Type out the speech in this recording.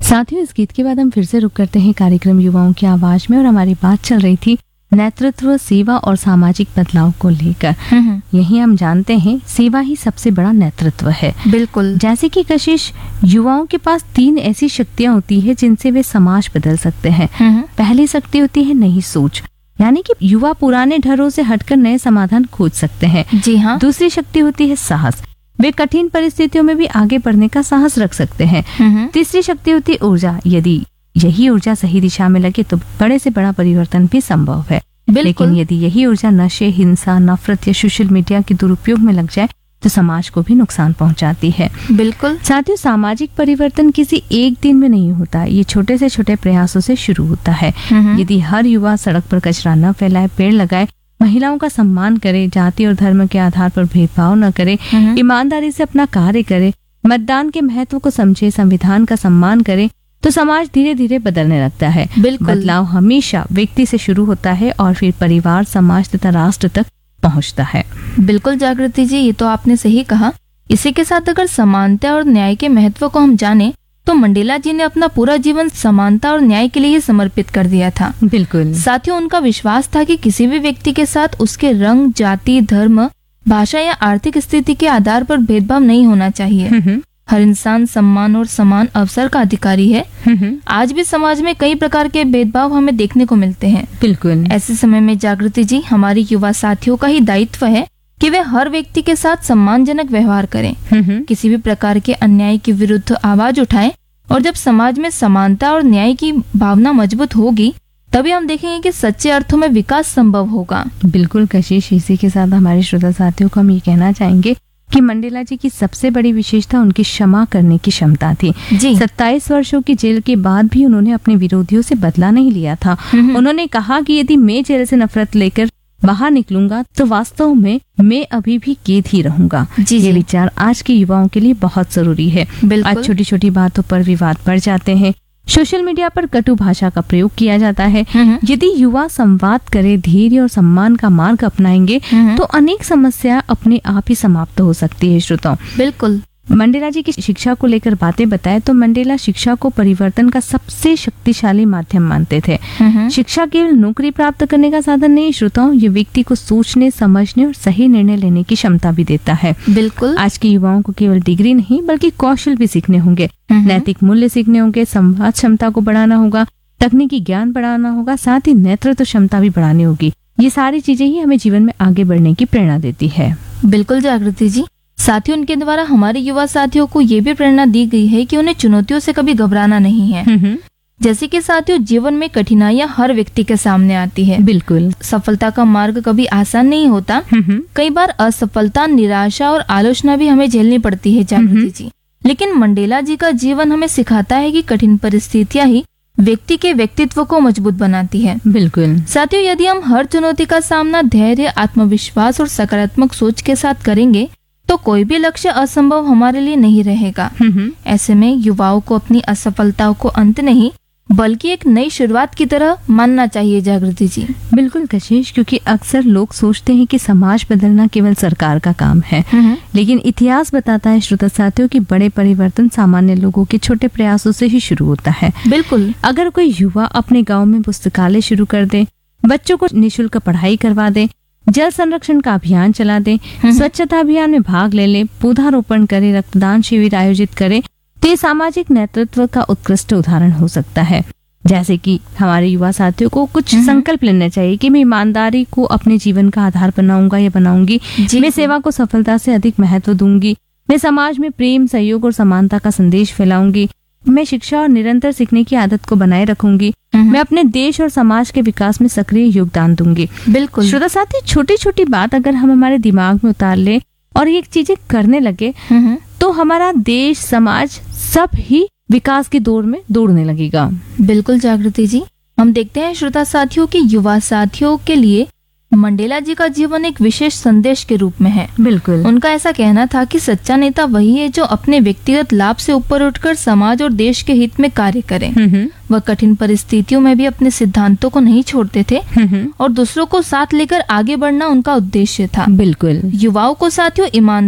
साथियों, इस गीत के बाद हम फिर से रुक करते हैं कार्यक्रम युवाओं की आवाज में, और हमारी बात चल रही थी नेतृत्व, सेवा और सामाजिक बदलाव को लेकर। यही हम जानते हैं, सेवा ही सबसे बड़ा नेतृत्व है। बिल्कुल। जैसे कि कशिश, युवाओं के पास 3 ऐसी शक्तियां होती है जिनसे वे समाज बदल सकते हैं। पहली शक्ति होती है नई सोच, यानी कि युवा पुराने ढर्रों से हटकर नए समाधान खोज सकते हैं। जी हाँ। दूसरी शक्ति होती है साहस, वे कठिन परिस्थितियों में भी आगे बढ़ने का साहस रख सकते हैं। तीसरी शक्ति होती है ऊर्जा, यदि यही ऊर्जा सही दिशा में लगे तो बड़े से बड़ा परिवर्तन भी संभव है। लेकिन यदि यही ऊर्जा नशे, हिंसा, नफरत या सोशल मीडिया के दुरुपयोग में लग जाए तो समाज को भी नुकसान पहुंचाती है। बिल्कुल। साथियों, सामाजिक परिवर्तन किसी एक दिन में नहीं होता, ये छोटे से छोटे प्रयासों से शुरू होता है। यदि हर युवा सड़क पर कचरा न फैलाए, पेड़ लगाए, महिलाओं का सम्मान करे, जाति और धर्म के आधार पर भेदभाव न करे, ईमानदारी से अपना कार्य करे, मतदान के महत्व को समझे, संविधान का सम्मान करे, तो समाज धीरे धीरे बदलने लगता है। बदलाव हमेशा व्यक्ति से शुरू होता है और फिर परिवार, समाज तथा राष्ट्र तक पहुंचता है। बिल्कुल जागृति जी, ये तो आपने सही कहा। इसी के साथ अगर समानता और न्याय के महत्व को हम जाने तो मंडेला जी ने अपना पूरा जीवन समानता और न्याय के लिए समर्पित कर दिया था। बिल्कुल। साथियों, उनका विश्वास था कि किसी भी व्यक्ति के साथ उसके रंग, जाति, धर्म, भाषा या आर्थिक स्थिति के आधार पर भेदभाव नहीं होना चाहिए। हर इंसान सम्मान और समान अवसर का अधिकारी है। आज भी समाज में कई प्रकार के भेदभाव हमें देखने को मिलते हैं। बिल्कुल। ऐसे समय में जागृति जी, हमारी युवा साथियों का ही दायित्व है कि वे हर व्यक्ति के साथ सम्मानजनक व्यवहार करें, किसी भी प्रकार के अन्याय के विरुद्ध आवाज उठाएं, और जब समाज में समानता और न्याय की भावना मजबूत होगी तभी हम देखेंगे कि सच्चे अर्थों में विकास संभव होगा। बिल्कुल कशिश, इसी के साथ हमारे श्रोता साथियों को हम ये कहना चाहेंगे कि मंडेला जी की सबसे बड़ी विशेषता उनकी क्षमा करने की क्षमता थी। 27 वर्षों की जेल के बाद भी उन्होंने अपने विरोधियों से बदला नहीं लिया था। उन्होंने कहा कि यदि मैं जेल से नफरत लेकर बाहर निकलूंगा तो वास्तव में मैं अभी भी कैद ही रहूंगा। ये विचार आज के युवाओं के लिए बहुत जरूरी है। आज छोटी छोटी बातों पर विवाद बढ़ जाते हैं, सोशल मीडिया पर कटु भाषा का प्रयोग किया जाता है। यदि युवा संवाद करे, धैर्य और सम्मान का मार्ग अपनाएंगे तो अनेक समस्या अपने आप ही समाप्त हो सकती है। श्रोताओं, बिल्कुल। मंडेला जी की शिक्षा को लेकर बातें बताए तो मंडेला शिक्षा को परिवर्तन का सबसे शक्तिशाली माध्यम मानते थे। शिक्षा केवल नौकरी प्राप्त करने का साधन नहीं श्रोताओं, ये व्यक्ति को सोचने, समझने और सही निर्णय लेने की क्षमता भी देता है। बिल्कुल। आज के युवाओं को केवल डिग्री नहीं बल्कि कौशल भी सीखने होंगे, नैतिक मूल्य सीखने होंगे, संवाद क्षमता को बढ़ाना होगा, तकनीकी ज्ञान बढ़ाना होगा, साथ ही नेतृत्व क्षमता भी बढ़ानी होगी। ये सारी चीजें ही हमें जीवन में आगे बढ़ने की प्रेरणा देती है। बिल्कुल जागृति जी, साथियों, उनके द्वारा हमारे युवा साथियों को ये भी प्रेरणा दी गई है कि उन्हें चुनौतियों से कभी घबराना नहीं है। जैसे कि साथियों, जीवन में कठिनाइयां हर व्यक्ति के सामने आती है। बिल्कुल। सफलता का मार्ग कभी आसान नहीं होता। कई बार असफलता, निराशा और आलोचना भी हमें झेलनी पड़ती है जागृति जी। लेकिन मंडेला जी का जीवन हमें सिखाता है कि कठिन परिस्थितियां ही व्यक्ति के व्यक्तित्व को मजबूत बनाती है। बिल्कुल। साथियों, यदि हम हर चुनौती का सामना धैर्य, आत्मविश्वास और सकारात्मक सोच के साथ करेंगे तो कोई भी लक्ष्य असंभव हमारे लिए नहीं रहेगा। ऐसे में युवाओं को अपनी असफलताओं को अंत नहीं बल्कि एक नई शुरुआत की तरह मानना चाहिए जागृति जी। बिल्कुल कशिश, क्योंकि अक्सर लोग सोचते हैं कि समाज बदलना केवल सरकार का काम है, लेकिन इतिहास बताता है श्रोता साथियों कि बड़े परिवर्तन सामान्य लोगों के छोटे प्रयासों से ही शुरू होता है। बिल्कुल। अगर कोई युवा अपने गाँव में पुस्तकालय शुरू कर दे, बच्चों को निःशुल्क पढ़ाई करवा दे, जल संरक्षण का अभियान चला दे, स्वच्छता अभियान में भाग ले, पौधारोपण करे, रक्तदान शिविर आयोजित करे, तो ये सामाजिक नेतृत्व का उत्कृष्ट उदाहरण हो सकता है। जैसे कि हमारे युवा साथियों को कुछ संकल्प लेना चाहिए कि मैं ईमानदारी को अपने जीवन का आधार बनाऊंगा या बनाऊंगी, मैं सेवा को सफलता से अधिक महत्व दूंगी, मैं समाज में प्रेम, सहयोग और समानता का संदेश फैलाऊंगी, मैं शिक्षा और निरंतर सीखने की आदत को बनाए रखूंगी, मैं अपने देश और समाज के विकास में सक्रिय योगदान दूंगी। बिल्कुल। श्रोता साथी, छोटी छोटी बात अगर हम हमारे दिमाग में उतार ले और ये चीजें करने लगे तो हमारा देश, समाज सब ही विकास की दौड़ में दौड़ने लगेगा। बिल्कुल जागृति जी, हम देखते हैं श्रोता साथियों कि युवा साथियों के लिए मंडेला जी का जीवन एक विशेष संदेश के रूप में है। बिल्कुल। उनका ऐसा कहना था कि सच्चा नेता वही है जो अपने व्यक्तिगत लाभ से ऊपर उठकर समाज और देश के हित में कार्य करे। वह कठिन परिस्थितियों में भी अपने सिद्धांतों को नहीं छोड़ते थे और दूसरों को साथ लेकर आगे बढ़ना उनका उद्देश्य था। बिल्कुल। युवाओं को साथियों ईमान